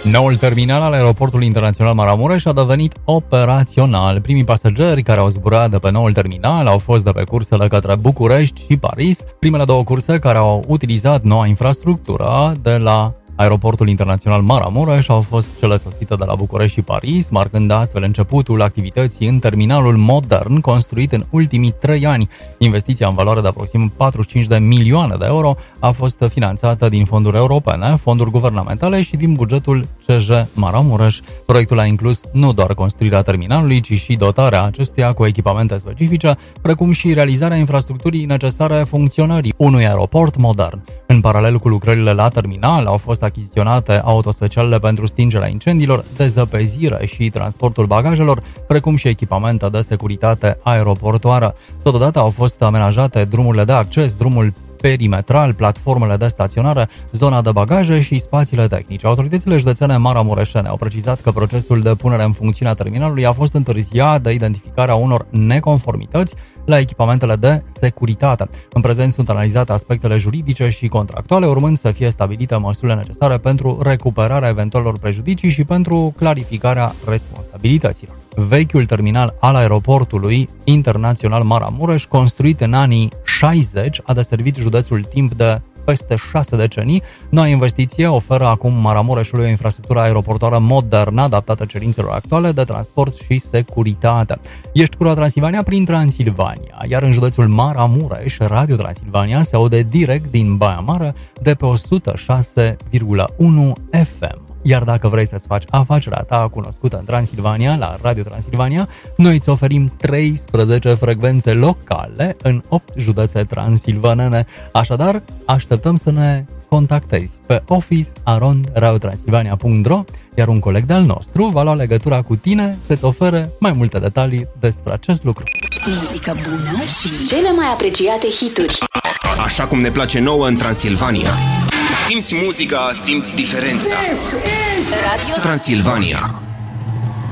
Noul terminal al aeroportului internațional Maramureș a devenit operațional. Primii pasageri care au zburat de pe noul terminal au fost de pe cursele către București și Paris, primele două curse care au utilizat noua infrastructură de la aeroportul internațional Maramureș au fost cele sosite de la București și Paris, marcând astfel începutul activității în terminalul modern construit în ultimii 3 ani. Investiția în valoare de aproximativ 45 de milioane de euro a fost finanțată din fonduri europene, fonduri guvernamentale și din bugetul CJ Maramureș. Proiectul a inclus nu doar construirea terminalului, ci și dotarea acestuia cu echipamente specifice, precum și realizarea infrastructurii necesare funcționării unui aeroport modern. În paralel cu lucrările la terminal, au fost achiziționate autospecialele pentru stingerea incendiilor, dezăpezire și transportul bagajelor, precum și echipamente de securitate aeroportoară. Totodată au fost amenajate drumurile de acces, drumul perimetral, platformele de staționare, zona de bagaje și spațiile tehnice. Autoritățile județene maramureșene au precizat că procesul de punere în funcțiune a terminalului a fost întârziat de identificarea unor neconformități la echipamentele de securitate. În prezent sunt analizate aspectele juridice și contractuale, urmând să fie stabilite măsurile necesare pentru recuperarea eventualelor prejudicii și pentru clarificarea responsabilităților. Vechiul terminal al aeroportului internațional Maramureș, construit în anii 60, a deservit județul timp de peste 6 decenii. Noua investiție oferă acum Maramureșului o infrastructură aeroportoară modernă, adaptată cerințelor actuale de transport și securitate. Ești cu Transilvania prin Transilvania, iar în județul Maramureș, Radio Transilvania se aude direct din Baia Mare de pe 106,1 FM. Iar dacă vrei să-ți faci afacerea ta cunoscută în Transilvania, la Radio Transilvania, noi îți oferim 13 frecvențe locale în 8 județe transilvanene. Așadar, așteptăm să ne contactezi pe office@radiotransilvania.ro, iar un coleg de-al nostru va lua legătura cu tine să-ți ofere mai multe detalii despre acest lucru. Muzică bună și cele mai apreciate hituri. Așa cum ne place nouă în Transilvania. Simți muzica, simți diferența. Radio Transilvania.